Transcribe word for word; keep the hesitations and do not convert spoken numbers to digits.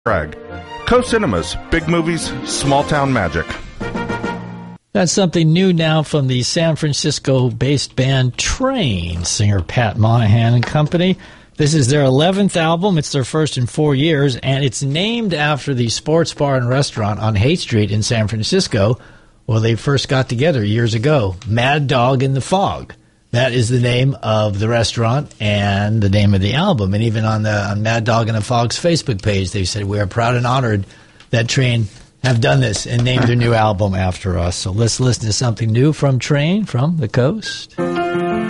Bragg. Coast Cinemas, big movies, small town magic. That's something new now from the San Francisco-based band Train, singer Pat Monahan and company. This is their eleventh album. It's their first in four years, and it's named after the sports bar and restaurant on Haight Street in San Francisco where they first got together years ago, Mad Dog in the Fog. That is the name of the restaurant and the name of the album. And even on the on Mad Dog in the Fog's Facebook page, they said, we are proud and honored that Train have done this and named their new album after us. So let's listen to something new from Train from the Coast.